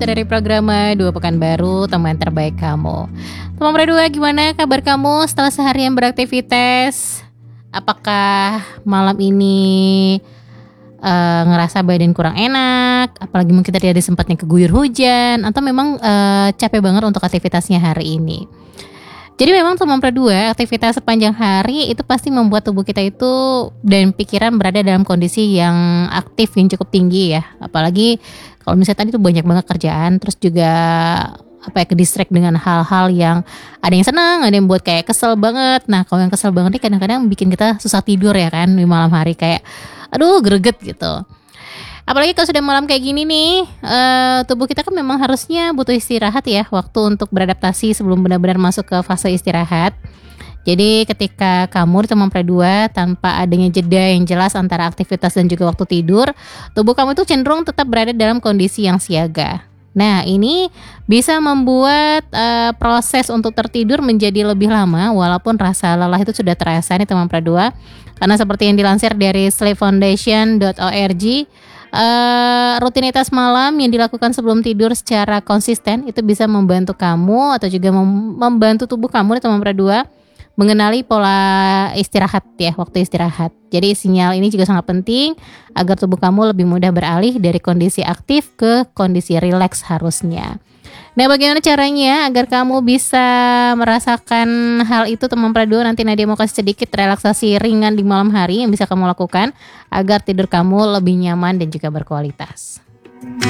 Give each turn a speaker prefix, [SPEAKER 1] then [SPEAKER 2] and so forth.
[SPEAKER 1] dari program Dua Pekan Baru, teman terbaik kamu. Teman berdua, gimana kabar kamu setelah seharian beraktivitas? Apakah malam ini ngerasa badan kurang enak? Apalagi mungkin tadi ada sempatnya keguyur hujan, atau memang capek banget untuk aktivitasnya hari ini? Jadi memang teman berdua, aktivitas sepanjang hari itu pasti membuat tubuh kita itu dan pikiran berada dalam kondisi yang aktif, yang cukup tinggi ya. Apalagi kalau misalnya tadi tuh banyak banget kerjaan, terus juga ke-distract dengan hal-hal yang ada yang senang, ada yang buat kayak kesel banget. Nah kalau yang kesel banget nih kadang-kadang bikin kita susah tidur ya kan di malam hari, kayak aduh greget gitu. Apalagi kalau sudah malam kayak gini nih, tubuh kita kan memang harusnya butuh istirahat ya, waktu untuk beradaptasi sebelum benar-benar masuk ke fase istirahat. Jadi ketika kamu di teman berdua tanpa adanya jeda yang jelas antara aktivitas dan juga waktu tidur, tubuh kamu itu cenderung tetap berada dalam kondisi yang siaga. Nah ini bisa membuat proses untuk tertidur menjadi lebih lama, walaupun rasa lelah itu sudah terasa nih teman berdua. Karena seperti yang dilansir dari sleepfoundation.org, rutinitas malam yang dilakukan sebelum tidur secara konsisten itu bisa membantu kamu atau juga membantu tubuh kamu nih teman berdua mengenali pola istirahat ya, waktu istirahat. Jadi sinyal ini juga sangat penting agar tubuh kamu lebih mudah beralih dari kondisi aktif ke kondisi rileks harusnya. Nah bagaimana caranya agar kamu bisa merasakan hal itu teman berdua? Nanti Nadia mau kasih sedikit relaksasi ringan di malam hari yang bisa kamu lakukan agar tidur kamu lebih nyaman dan juga berkualitas.